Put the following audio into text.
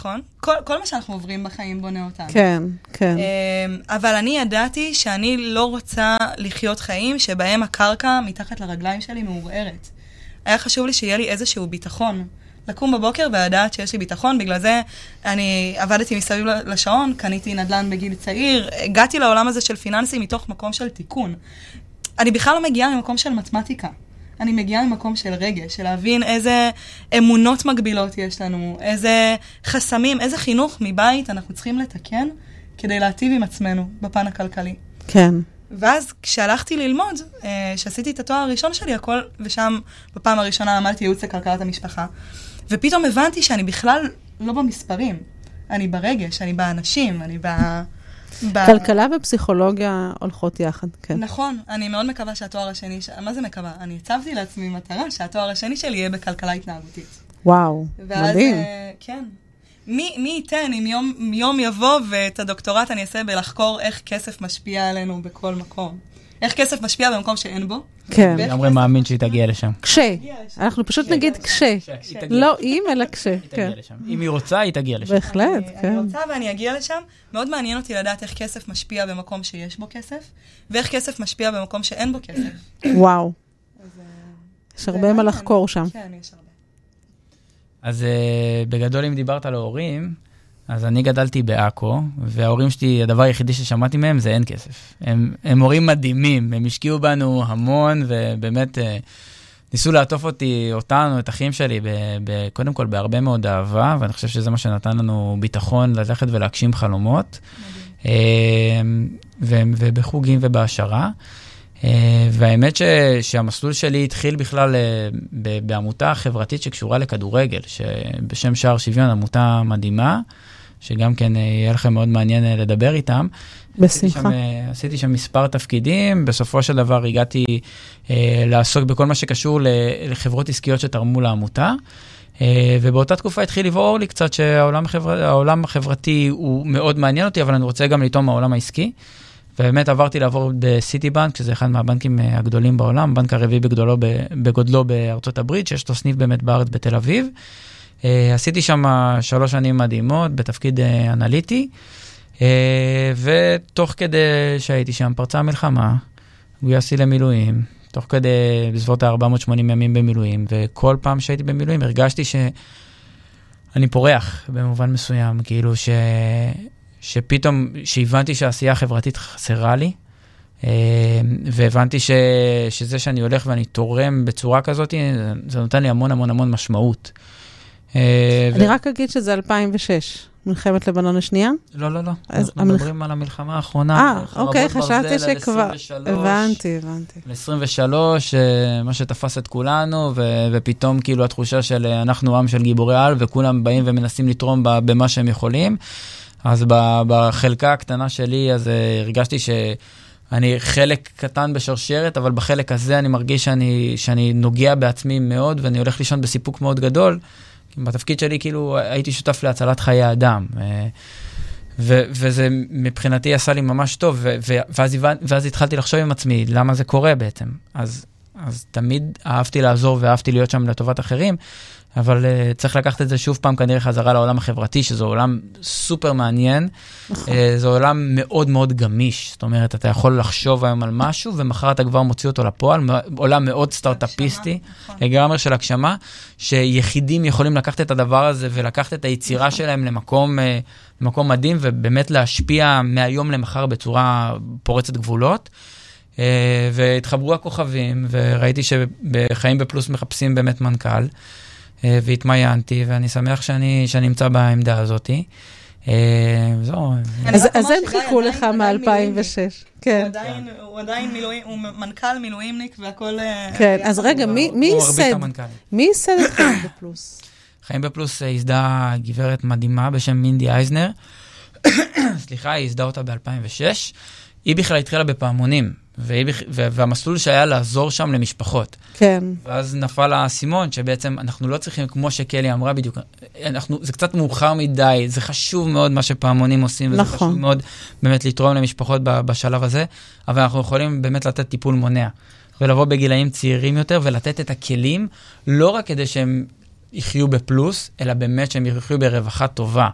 נכון. כל מה שאנחנו עוברים בחיים בונה אותנו. כן, כן. אבל אני ידעתי שאני לא רוצה לחיות חיים שבהם הקרקע מתחת לרגליים שלי מעורערת. היה חשוב לי שיהיה לי איזשהו ביטחון. לקום בבוקר ולדעת שיש לי ביטחון, בגלל זה אני עבדתי מסביב לשעון, קניתי נדל"ן בגיל צעיר, הגעתי לעולם הזה של פיננסי מתוך מקום של תיקון. אני בכלל לא מגיעה ממקום של מתמטיקה. אני מגיעה ממקום של רגש, של להבין איזה אמונות מגבילות יש לנו, איזה חסמים, איזה חינוך מבית אנחנו צריכים לתקן כדי להטיב עם עצמנו בפן הכלכלי. כן. ואז כשהלכתי ללמוד, שעשיתי את התואר הראשון שלי, הכל, ושם בפעם הראשונה למדתי ייעוץ לכלכלת המשפחה, ופתאום הבנתי שאני בכלל לא במספרים, אני ברגש, אני באנשים, אני כלכלה ופסיכולוגיה הולכות יחד, כן. נכון, אני מאוד מקווה שהתואר השני, מה זה מקווה? אני הצבתי לעצמי מטרה שהתואר השני שלי יהיה בכלכלה התנהגותית. וואו, מדהים. כן. מי ייתן אם יום יבוא ואת הדוקטורט אני אעשה בלחקור איך כסף משפיע עלינו בכל מקום. איך כסף משפיע במקום שאין בו. כן. לגמרי מאמין שהיא תגיע לשם. כשה. אנחנו פשוט נגיד כשה. לא אם, אלא כשה. היא תגיע לשם. אם היא רוצה, היא תגיע לשם. בהחלט, כן. אני רוצה ואני אגיע לשם. מאוד מעניין אותי לדעת איך כסף משפיע במקום שיש בו כסף, ואיך כסף משפיע במקום שאין בו כסף. וואו. יש הרבה מה לחקור שם. כן, יש הרבה. אז בגדול, אם דיברת על ההורים, אז אני גדלתי בעכו, וההורים שלי, הדבר היחידי ששמעתי מהם זה אין כסף. הם הורים מדהימים, הם השקיעו בנו המון, ובאמת ניסו לעטוף אותנו, את אחים שלי, קודם כל בהרבה מאוד אהבה, ואני חושב שזה מה שנתן לנו ביטחון ללכת ולהגשים חלומות, ובחוגים ובהשערה. והאמת שהמסלול שלי התחיל בכלל בעמותה חברתית שקשורה לכדורגל, שבשם שער שוויון, עמותה מדהימה, שגם כן יהיה לכם מאוד מעניין לדבר איתם. בשמחה. עשיתי שם מספר תפקידים, בסופו של דבר הגעתי לעסוק בכל מה שקשור לחברות עסקיות שתרמו לעמותה, ובאותה תקופה התחיל לבעור לי קצת שהעולם החברתי הוא מאוד מעניין אותי, אבל אני רוצה גם לטעום מהעולם העסקי. ובאמת עברתי לעבור בסיטי בנק, שזה אחד מהבנקים הגדולים בעולם, בנק הרביעי בגודלו בארצות הברית, שיש לו סניף באמת בארץ בתל אביב. עשיתי שם 3 שנים מדהימות בתפקיד אנליטי, ותוך כדי שהייתי שם פרצה המלחמה, גויסתי למילואים, תוך כדי בסביבות 480 ימים במילואים, וכל פעם שהייתי במילואים הרגשתי שאני פורח במובן מסוים, כאילו שפתאום, שהבנתי שהעשייה החברתית חסרה לי, והבנתי שזה שאני הולך ואני תורם בצורה כזאת, זה נותן לי המון המון המון משמעות. אני רק אגיד שזה 2006, מלחמת לבנון השנייה? לא. אנחנו מדברים על המלחמה האחרונה. אוקיי, חשבתי שכבר, הבנתי. ל-23, מה שתפס את כולנו, ופתאום כאילו התחושה של אנחנו עם של גיבורי על, וכולם באים ומנסים לתרום במה שהם יכולים. אז בחלקה הקטנה שלי, אז הרגשתי שאני חלק קטן בשרשרת, אבל בחלק הזה אני מרגיש שאני נוגע בעצמי מאוד, ואני הולך לישון בסיפוק מאוד גדול. בתפקיד שלי כאילו הייתי שותף להצלת חיי האדם. וזה מבחינתי עשה לי ממש טוב, ואז התחלתי לחשוב עם עצמי, למה זה קורה בעצם? אז תמיד אהבתי לעזור ואהבתי להיות שם לטובת אחרים, אבל צריך לקחת את זה שוב פעם כנראה חזרה לעולם החברתי, שזה עולם סופר מעניין, זה עולם מאוד מאוד גמיש, זאת אומרת, אתה יכול לחשוב היום על משהו, ומחר אתה כבר מוציא אותו לפועל, עולם מאוד סטארט-אפיסטי, לגמרי של הגשמה, שיחידים יכולים לקחת את הדבר הזה, ולקחת את היצירה שלהם למקום מדהים, ובאמת להשפיע מהיום למחר בצורה פורצת גבולות, והתחברו הכוכבים, וראיתי שבחיים בפלוס מחפשים באמת מנכ"ל, והתמיינתי, ואני שמח שאני נמצא בעמדה הזאת. אז הם חיכו לך מ-2006. כן. הוא עדיין מילואים, הוא מנכ"ל מילואימניק, והכל... כן, אז רגע, מי ייסד את חיים בפלוס? חיים בפלוס ייסדה גברת מדהימה בשם מינדי אייזנר. סליחה, היא ייסדה אותה ב-2006. היא בכלל התחילה בפעמונים, והמסלול שהיה לעזור שם למשפחות. כן. ואז נפל האסימון, שבעצם אנחנו לא צריכים, כמו שקלי אמרה בדיוק, זה קצת מאוחר מדי, זה חשוב מאוד מה שפעמונים עושים, וזה חשוב מאוד באמת לתרום למשפחות בשלב הזה, אבל אנחנו יכולים באמת לתת טיפול מונע, ולבוא בגילאים צעירים יותר, ולתת את הכלים, לא רק כדי שהם יחיו בפלוס, אלא באמת שהם יחיו ברווחה טובה.